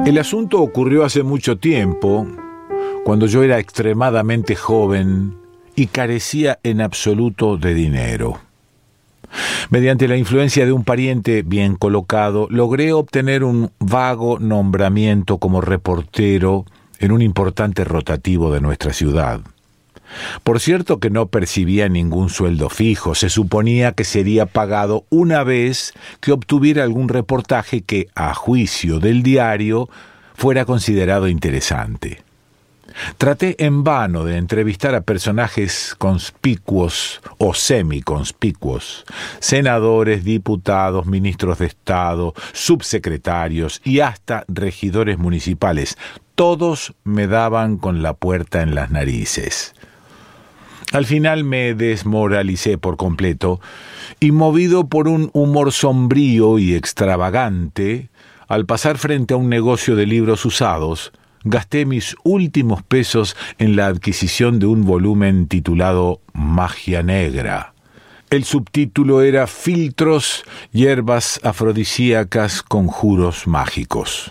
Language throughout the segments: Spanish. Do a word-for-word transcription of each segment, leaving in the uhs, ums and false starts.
El asunto ocurrió hace mucho tiempo, cuando yo era extremadamente joven y carecía en absoluto de dinero. Mediante la influencia de un pariente bien colocado, logré obtener un vago nombramiento como reportero en un importante rotativo de nuestra ciudad. Por cierto que no percibía ningún sueldo fijo, se suponía que sería pagado una vez que obtuviera algún reportaje que, a juicio del diario, fuera considerado interesante. Traté en vano de entrevistar a personajes conspicuos o semiconspicuos, senadores, diputados, ministros de Estado, subsecretarios y hasta regidores municipales. Todos me daban con la puerta en las narices. Al final me desmoralicé por completo y, movido por un humor sombrío y extravagante, al pasar frente a un negocio de libros usados, gasté mis últimos pesos en la adquisición de un volumen titulado Magia Negra. El subtítulo era Filtros, hierbas afrodisíacas, conjuros mágicos.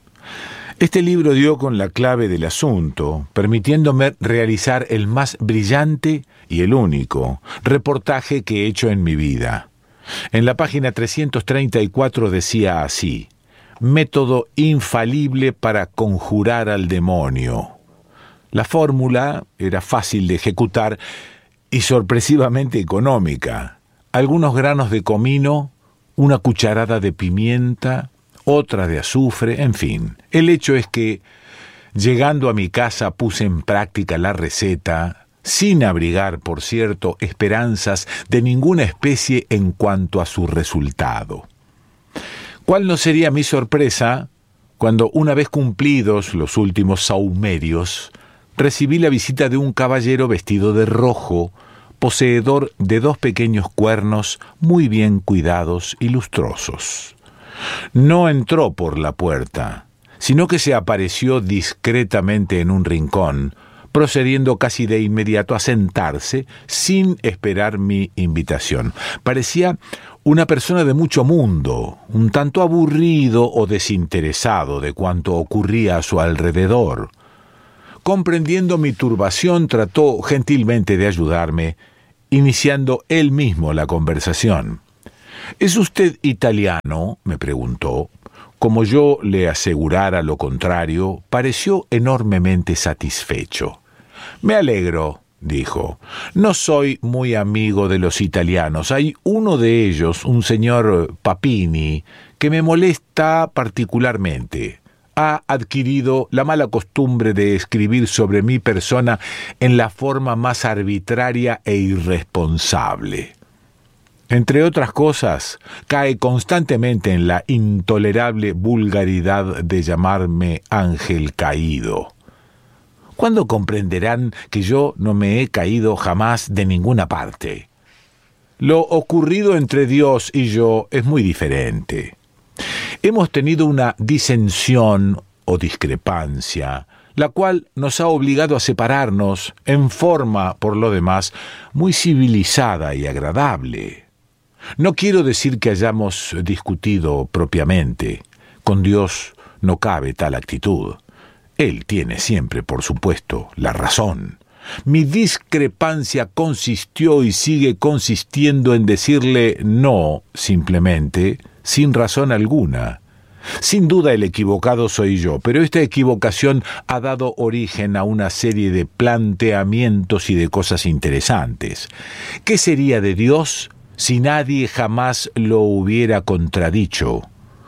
Este libro dio con la clave del asunto, permitiéndome realizar el más brillante y el único reportaje que he hecho en mi vida. En la página trescientos treinta y cuatro decía así: método infalible para conjurar al demonio. La fórmula era fácil de ejecutar y sorpresivamente económica. Algunos granos de comino, una cucharada de pimienta, otra de azufre, en fin. El hecho es que, llegando a mi casa, puse en práctica la receta, sin abrigar, por cierto, esperanzas de ninguna especie en cuanto a su resultado. ¿Cuál no sería mi sorpresa cuando, una vez cumplidos los últimos sahumerios, recibí la visita de un caballero vestido de rojo, poseedor de dos pequeños cuernos muy bien cuidados y lustrosos? No entró por la puerta, sino que se apareció discretamente en un rincón, procediendo casi de inmediato a sentarse sin esperar mi invitación. Parecía una persona de mucho mundo, un tanto aburrido o desinteresado de cuanto ocurría a su alrededor. Comprendiendo mi turbación, trató gentilmente de ayudarme, iniciando él mismo la conversación. ¿Es usted italiano?, me preguntó. Como yo le asegurara lo contrario, pareció enormemente satisfecho. Me alegro, dijo. No soy muy amigo de los italianos. Hay uno de ellos, un señor Papini, que me molesta particularmente. Ha adquirido la mala costumbre de escribir sobre mi persona en la forma más arbitraria e irresponsable. Entre otras cosas, cae constantemente en la intolerable vulgaridad de llamarme ángel caído. ¿Cuándo comprenderán que yo no me he caído jamás de ninguna parte? Lo ocurrido entre Dios y yo es muy diferente. Hemos tenido una disensión o discrepancia, la cual nos ha obligado a separarnos en forma, por lo demás, muy civilizada y agradable. No quiero decir que hayamos discutido propiamente. Con Dios no cabe tal actitud. Él tiene siempre, por supuesto, la razón. Mi discrepancia consistió y sigue consistiendo en decirle no, simplemente, sin razón alguna. Sin duda el equivocado soy yo, pero esta equivocación ha dado origen a una serie de planteamientos y de cosas interesantes. ¿Qué sería de Dios si nadie jamás lo hubiera contradicho?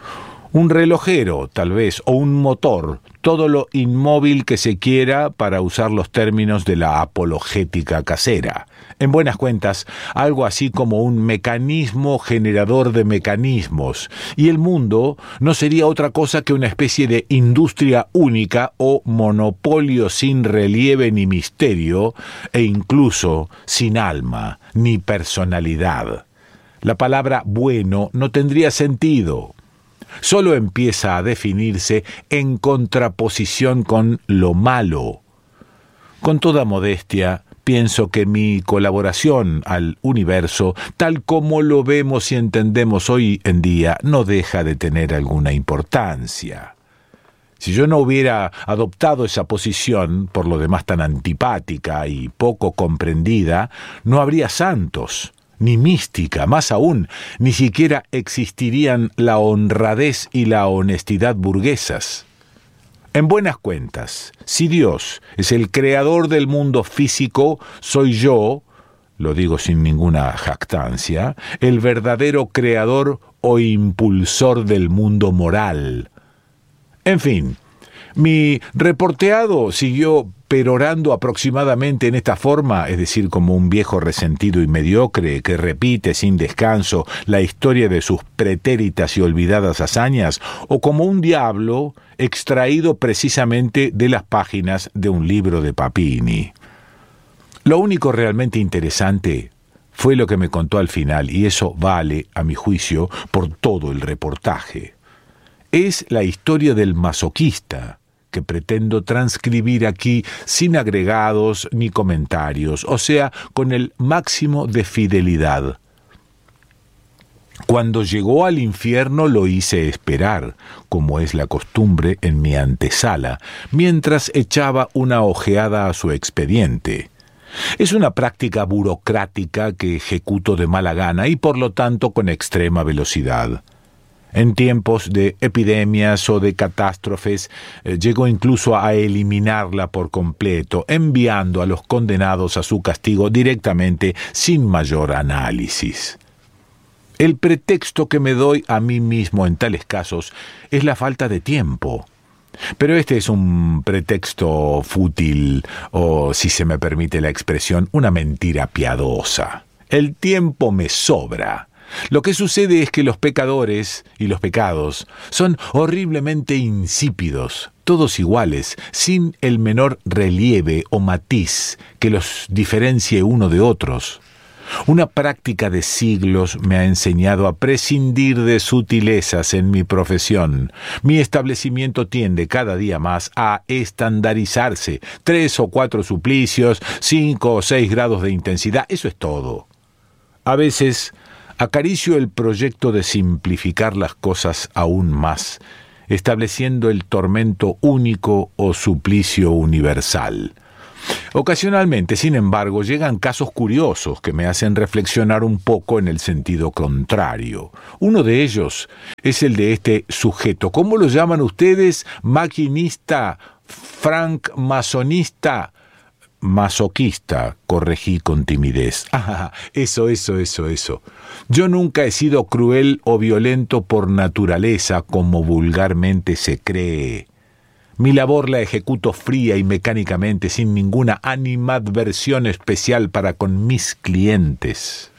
Un relojero, tal vez, o un motor, todo lo inmóvil que se quiera para usar los términos de la apologética casera. En buenas cuentas, algo así como un mecanismo generador de mecanismos, y el mundo no sería otra cosa que una especie de industria única o monopolio sin relieve ni misterio, e incluso sin alma ni personalidad. La palabra bueno no tendría sentido. Solo empieza a definirse en contraposición con lo malo. Con toda modestia, pienso que mi colaboración al universo, tal como lo vemos y entendemos hoy en día, no deja de tener alguna importancia. Si yo no hubiera adoptado esa posición, por lo demás tan antipática y poco comprendida, no habría santos, ni mística, más aún, ni siquiera existirían la honradez y la honestidad burguesas. En buenas cuentas, si Dios es el creador del mundo físico, soy yo, lo digo sin ninguna jactancia, el verdadero creador o impulsor del mundo moral. En fin, mi reporteado siguió perorando aproximadamente en esta forma, es decir, como un viejo resentido y mediocre que repite sin descanso la historia de sus pretéritas y olvidadas hazañas, o como un diablo extraído precisamente de las páginas de un libro de Papini. Lo único realmente interesante fue lo que me contó al final, y eso vale, a mi juicio, por todo el reportaje. Es la historia del masoquista, que pretendo transcribir aquí sin agregados ni comentarios, o sea, con el máximo de fidelidad. Cuando llegó al infierno lo hice esperar, como es la costumbre en mi antesala, mientras echaba una ojeada a su expediente. Es una práctica burocrática que ejecuto de mala gana y por lo tanto con extrema velocidad. En tiempos de epidemias o de catástrofes, eh, llegó incluso a eliminarla por completo, enviando a los condenados a su castigo directamente sin mayor análisis. El pretexto que me doy a mí mismo en tales casos es la falta de tiempo. Pero este es un pretexto fútil, o, si se me permite la expresión, una mentira piadosa. El tiempo me sobra. Lo que sucede es que los pecadores y los pecados son horriblemente insípidos, todos iguales, sin el menor relieve o matiz que los diferencie uno de otros. Una práctica de siglos me ha enseñado a prescindir de sutilezas en mi profesión. Mi establecimiento tiende cada día más a estandarizarse. Tres o cuatro suplicios, cinco o seis grados de intensidad, eso es todo. A veces acaricio el proyecto de simplificar las cosas aún más, estableciendo el tormento único o suplicio universal. Ocasionalmente, sin embargo, llegan casos curiosos que me hacen reflexionar un poco en el sentido contrario. Uno de ellos es el de este sujeto. ¿Cómo lo llaman ustedes? Maquinista, francmasonista, masoquista, corregí con timidez. Ah, eso, eso, eso, eso. Yo nunca he sido cruel o violento por naturaleza, como vulgarmente se cree. Mi labor la ejecuto fría y mecánicamente, sin ninguna animadversión especial para con mis clientes.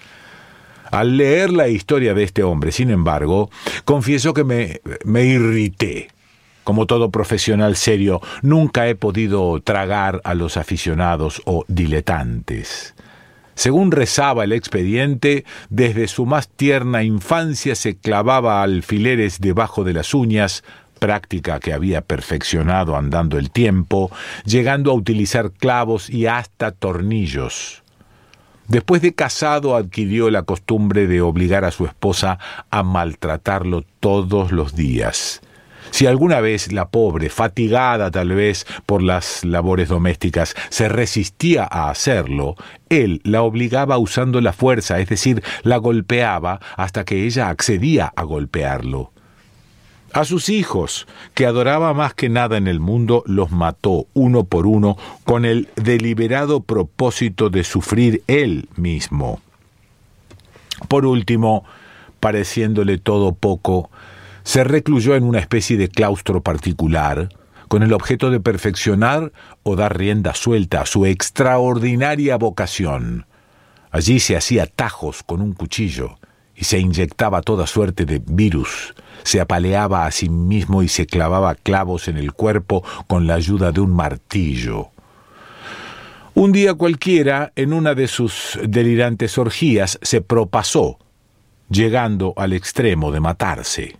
Al leer la historia de este hombre, sin embargo, confieso que me, me irrité. Como todo profesional serio, nunca he podido tragar a los aficionados o diletantes. Según rezaba el expediente, desde su más tierna infancia se clavaba alfileres debajo de las uñas, práctica que había perfeccionado andando el tiempo, llegando a utilizar clavos y hasta tornillos. Después de casado adquirió la costumbre de obligar a su esposa a maltratarlo todos los días. Si alguna vez la pobre, fatigada tal vez por las labores domésticas, se resistía a hacerlo, él la obligaba usando la fuerza, es decir, la golpeaba hasta que ella accedía a golpearlo. A sus hijos, que adoraba más que nada en el mundo, los mató uno por uno con el deliberado propósito de sufrir él mismo. Por último, pareciéndole todo poco, se recluyó en una especie de claustro particular, con el objeto de perfeccionar o dar rienda suelta a su extraordinaria vocación. Allí se hacía tajos con un cuchillo y se inyectaba toda suerte de virus. Se apaleaba a sí mismo y se clavaba clavos en el cuerpo con la ayuda de un martillo. Un día cualquiera, en una de sus delirantes orgías, se propasó, llegando al extremo de matarse.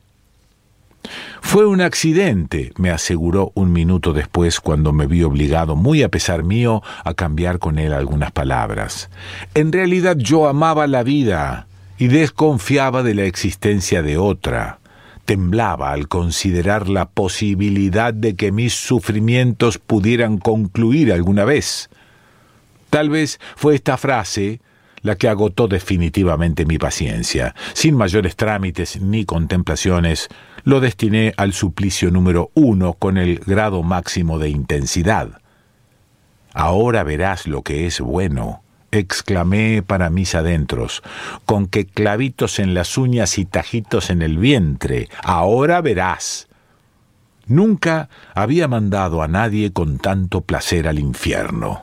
Fue un accidente, me aseguró un minuto después cuando me vi obligado, muy a pesar mío, a cambiar con él algunas palabras. En realidad yo amaba la vida y desconfiaba de la existencia de otra. Temblaba al considerar la posibilidad de que mis sufrimientos pudieran concluir alguna vez. Tal vez fue esta frase la que agotó definitivamente mi paciencia. Sin mayores trámites ni contemplaciones, lo destiné al suplicio número uno con el grado máximo de intensidad. «Ahora verás lo que es bueno», exclamé para mis adentros, con que clavitos en las uñas y tajitos en el vientre. «Ahora verás». Nunca había mandado a nadie con tanto placer al infierno.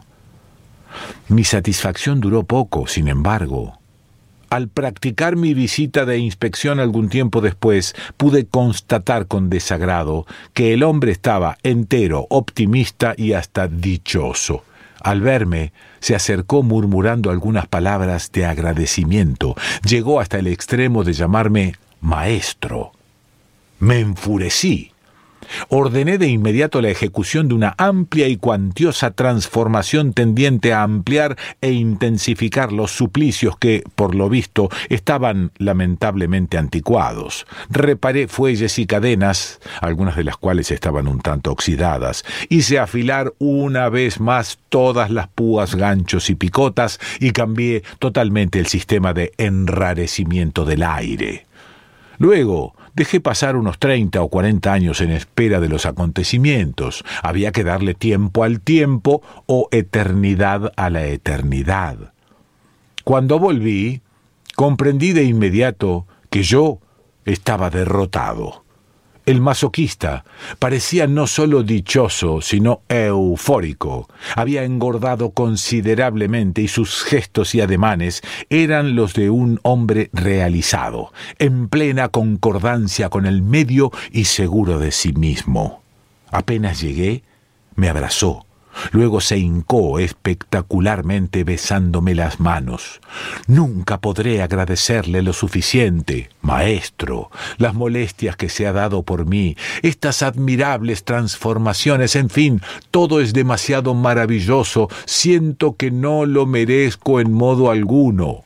Mi satisfacción duró poco, sin embargo. Al practicar mi visita de inspección algún tiempo después, pude constatar con desagrado que el hombre estaba entero, optimista y hasta dichoso. Al verme, se acercó murmurando algunas palabras de agradecimiento. Llegó hasta el extremo de llamarme maestro. Me enfurecí. Ordené de inmediato la ejecución de una amplia y cuantiosa transformación tendiente a ampliar e intensificar los suplicios que, por lo visto, estaban lamentablemente anticuados. Reparé fuelles y cadenas, algunas de las cuales estaban un tanto oxidadas. Hice afilar una vez más todas las púas, ganchos y picotas y cambié totalmente el sistema de enrarecimiento del aire. Luego, dejé pasar unos treinta o cuarenta años en espera de los acontecimientos. Había que darle tiempo al tiempo o eternidad a la eternidad. Cuando volví, comprendí de inmediato que yo estaba derrotado. El masoquista parecía no solo dichoso, sino eufórico. Había engordado considerablemente y sus gestos y ademanes eran los de un hombre realizado, en plena concordancia con el medio y seguro de sí mismo. Apenas llegué, me abrazó. Luego se hincó espectacularmente besándome las manos. «Nunca podré agradecerle lo suficiente, maestro, las molestias que se ha dado por mí, estas admirables transformaciones, en fin, todo es demasiado maravilloso. Siento que no lo merezco en modo alguno».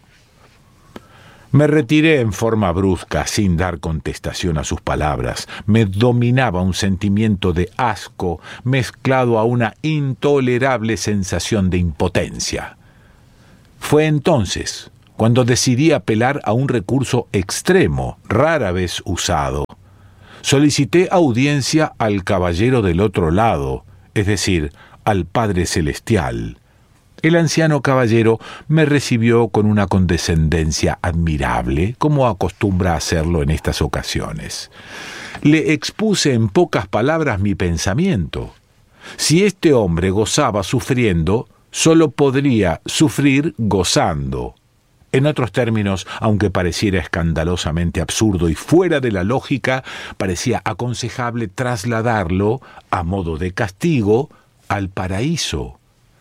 Me retiré en forma brusca, sin dar contestación a sus palabras. Me dominaba un sentimiento de asco, mezclado a una intolerable sensación de impotencia. Fue entonces cuando decidí apelar a un recurso extremo, rara vez usado. Solicité audiencia al caballero del otro lado, es decir, al Padre Celestial. El anciano caballero me recibió con una condescendencia admirable, como acostumbra hacerlo en estas ocasiones. Le expuse en pocas palabras mi pensamiento. Si este hombre gozaba sufriendo, solo podría sufrir gozando. En otros términos, aunque pareciera escandalosamente absurdo y fuera de la lógica, parecía aconsejable trasladarlo, a modo de castigo, al paraíso.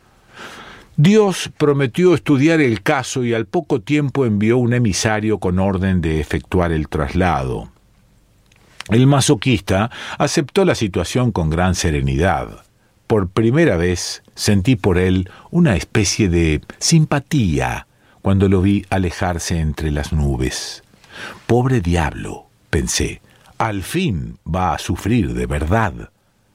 Dios prometió estudiar el caso y al poco tiempo envió un emisario con orden de efectuar el traslado. El masoquista aceptó la situación con gran serenidad. Por primera vez sentí por él una especie de simpatía cuando lo vi alejarse entre las nubes. «Pobre diablo», pensé, «al fin va a sufrir de verdad».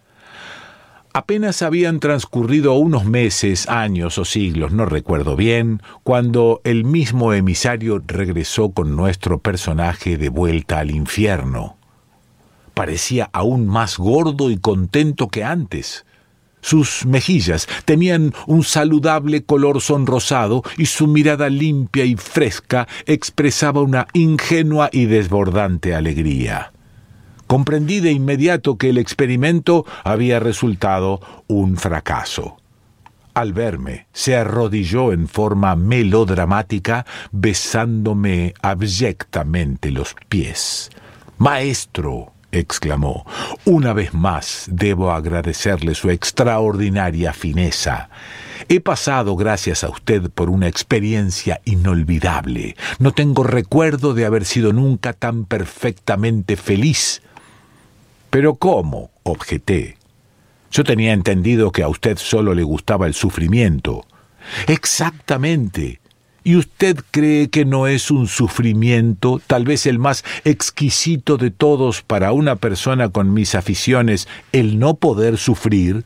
Apenas habían transcurrido unos meses, años o siglos, no recuerdo bien, cuando el mismo emisario regresó con nuestro personaje de vuelta al infierno. Parecía aún más gordo y contento que antes. Sus mejillas tenían un saludable color sonrosado y su mirada limpia y fresca expresaba una ingenua y desbordante alegría. Comprendí de inmediato que el experimento había resultado un fracaso. Al verme, se arrodilló en forma melodramática, besándome abyectamente los pies. «Maestro», exclamó, «una vez más debo agradecerle su extraordinaria fineza. He pasado, gracias a usted, por una experiencia inolvidable. No tengo recuerdo de haber sido nunca tan perfectamente feliz». «¿Pero cómo?», objeté. «Yo tenía entendido que a usted solo le gustaba el sufrimiento». «Exactamente. ¿Y usted cree que no es un sufrimiento, tal vez el más exquisito de todos para una persona con mis aficiones, el no poder sufrir?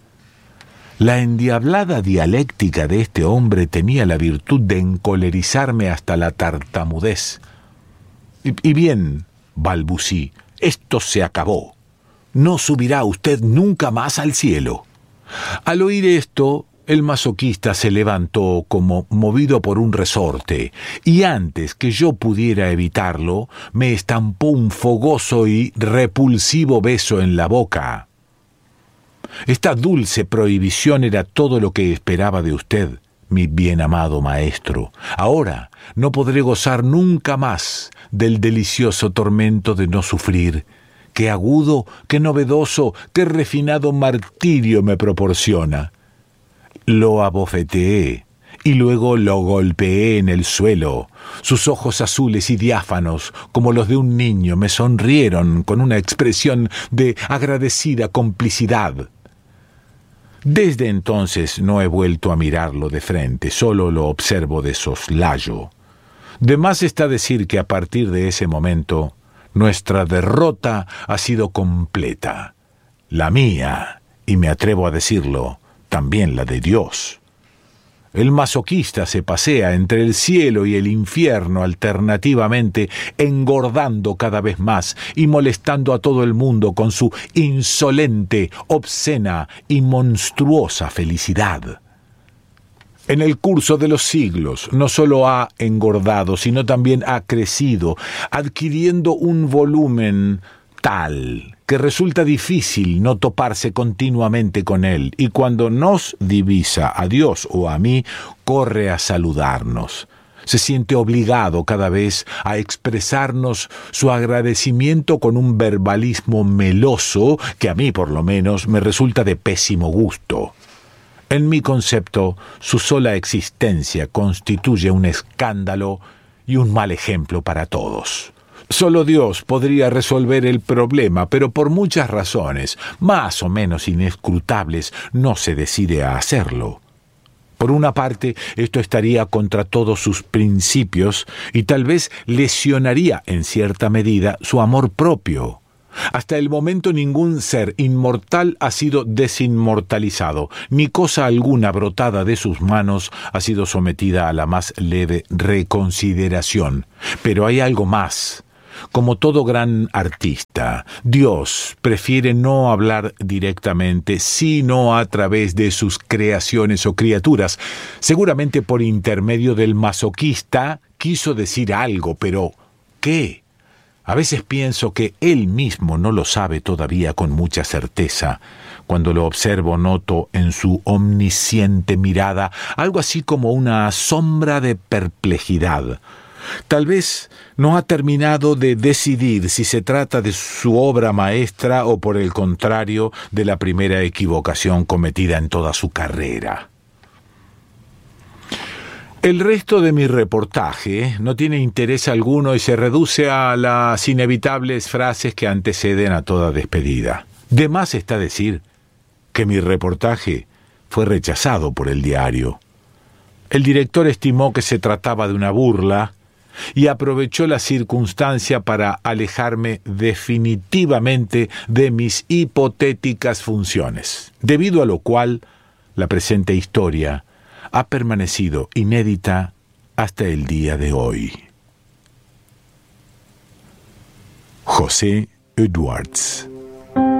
La endiablada dialéctica de este hombre tenía la virtud de encolerizarme hasta la tartamudez. Y, y bien, balbucí, esto se acabó. No subirá usted nunca más al cielo. Al oír esto, el masoquista se levantó como movido por un resorte, y antes que yo pudiera evitarlo, me estampó un fogoso y repulsivo beso en la boca. Esta dulce prohibición era todo lo que esperaba de usted, mi bien amado maestro. Ahora no podré gozar nunca más del delicioso tormento de no sufrir. Qué agudo, qué novedoso, qué refinado martirio me proporciona. Lo abofeteé y luego lo golpeé en el suelo. Sus ojos azules y diáfanos, como los de un niño, me sonrieron con una expresión de agradecida complicidad. Desde entonces no he vuelto a mirarlo de frente, solo lo observo de soslayo. De más está decir que a partir de ese momento nuestra derrota ha sido completa. La mía, y me atrevo a decirlo, también la de Dios. El masoquista se pasea entre el cielo y el infierno alternativamente, engordando cada vez más y molestando a todo el mundo con su insolente, obscena y monstruosa felicidad. En el curso de los siglos no solo ha engordado, sino también ha crecido, adquiriendo un volumen tal que resulta difícil no toparse continuamente con él, y cuando nos divisa a Dios o a mí, corre a saludarnos. Se siente obligado cada vez a expresarnos su agradecimiento con un verbalismo meloso que a mí, por lo menos, me resulta de pésimo gusto. En mi concepto, su sola existencia constituye un escándalo y un mal ejemplo para todos. Solo Dios podría resolver el problema, pero por muchas razones, más o menos inescrutables, no se decide a hacerlo. Por una parte, esto estaría contra todos sus principios y tal vez lesionaría en cierta medida su amor propio. Hasta el momento ningún ser inmortal ha sido desinmortalizado, ni cosa alguna brotada de sus manos ha sido sometida a la más leve reconsideración. Pero hay algo más. Como todo gran artista, Dios prefiere no hablar directamente, sino a través de sus creaciones o criaturas. Seguramente por intermedio del masoquista quiso decir algo, pero ¿qué? A veces pienso que él mismo no lo sabe todavía con mucha certeza. Cuando lo observo noto en su omnisciente mirada algo así como una sombra de perplejidad. Tal vez no ha terminado de decidir si se trata de su obra maestra o, por el contrario, de la primera equivocación cometida en toda su carrera. El resto de mi reportaje no tiene interés alguno y se reduce a las inevitables frases que anteceden a toda despedida. De más está decir que mi reportaje fue rechazado por el diario. El director estimó que se trataba de una burla y aprovechó la circunstancia para alejarme definitivamente de mis hipotéticas funciones, debido a lo cual la presente historia ha permanecido inédita hasta el día de hoy. José Edwards.